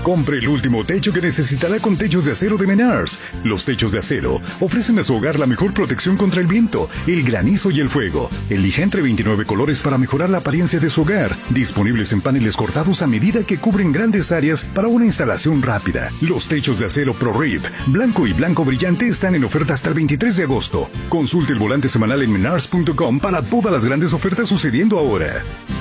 Compre el último techo que necesitará con Techos de Acero de Menards. Los techos de acero ofrecen a su hogar la mejor protección contra el viento, el granizo y el fuego. Elija entre 29 colores para mejorar la apariencia de su hogar. Disponibles en paneles cortados a medida que cubren grandes áreas para una instalación rápida. Los techos de acero ProRib, blanco y blanco brillante están en oferta hasta el 23 de agosto. Consulte el volante semanal en menards.com para todas las grandes ofertas sucediendo ahora.